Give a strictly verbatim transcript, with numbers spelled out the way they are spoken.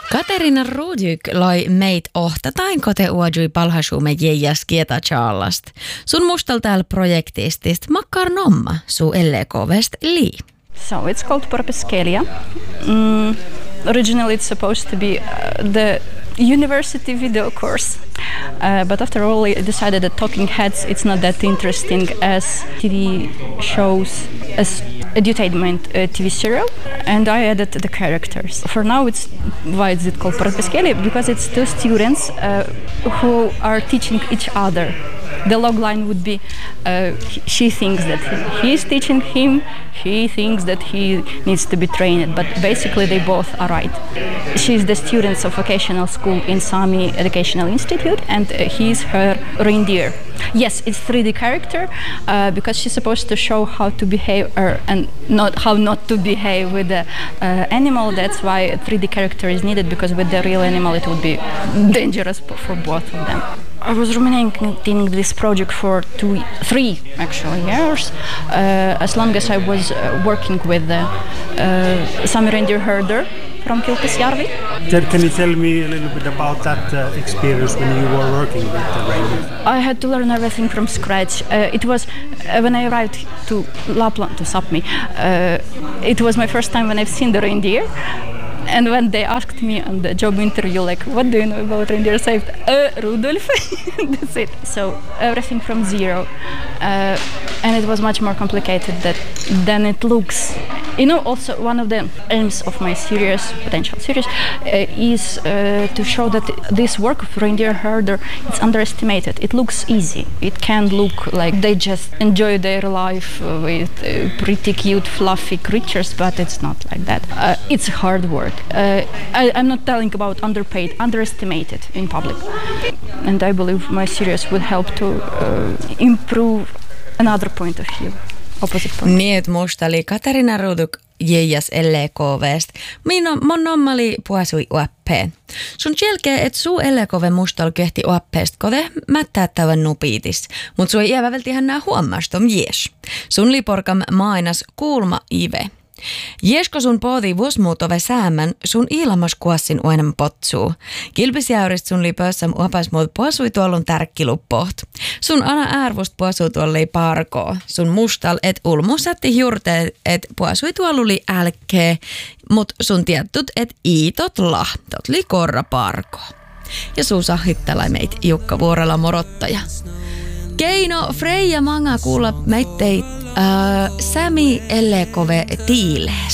Katerina Rudyk loi meit ohtatain kote uajui palhasuume jäjäs kieta chaalast. Sun mustal täällä projektistist makkar nomma suu ellekovest lii. So it's called Porpeskelia. Mm, originally it's supposed to be uh, the university video course. Uh, but after all, I decided that Talking Heads, it's not that interesting as T V shows, as edutainment uh, T V serial, and I added the characters. For now, it's why is it called Porpeskelia? Because it's two students uh, who are teaching each other. The logline would be, uh, she thinks that he is teaching him, he thinks that he needs to be trained, but basically they both are right. She's the student of vocational school in Sami Educational Institute, and uh, he's her reindeer. Yes, it's three D character uh, because she's supposed to show how to behave uh, and not how not to behave with the uh, animal. That's why a three D character is needed, because with the real animal it would be dangerous for both of them. I was ruminating this project for two, three actually years, uh, as long as I was uh, working with the uh, Sami reindeer herder from Kilpisjärvi. Can you tell me a little bit about that uh, experience when you were working with the reindeer? I had to learn everything from scratch. Uh, it was uh, when I arrived to Lapland, to Sapmi, uh, it was my first time when I've seen the reindeer. And when they asked me on the job interview, like, what do you know about reindeer? I said, uh, Rudolf. That's it. So everything from zero. Uh, and it was much more complicated that, than it looks. You know, also one of the aims of my series, potential series, uh, is uh, to show that this work of reindeer herder, it's underestimated. It looks easy. It can look like they just enjoy their life with uh, pretty cute, fluffy creatures, but it's not like that. Uh, it's hard work. Uh, I, I'm not telling about underpaid, underestimated in public. And I believe my series will help to uh, improve another point of view. Niet mustali Katerina Rudyk jäjäs L K V:st. Minno mon nommali puasui uappeen. Sun jälkeen et suu L K V mustal kehti uappeest kode mättäättävän nupiitis. Mut sui iävävelti hän nää huomastom jees. Sun liporkam mainas kuulma ive. Jeesko sun pooti vuosmuutove säämän, sun ilmas kuassin uenem potsuu. Kilpisjäyrist sun li pössam uopasmuut puasui tuollun tärkkiluppoht. Sun ana ärvust puasui tuollei parkoo. Sun mustal et ulmusatti jurteet, et puasui tuolluli älkee, mut sun tiettut et iitot lahtot li korra parkoo. Ja suu sahittelai meit Jukka Vuorela morottaja. Keino Freija Manga kuulla meittei äh, Sami L K V tiilees.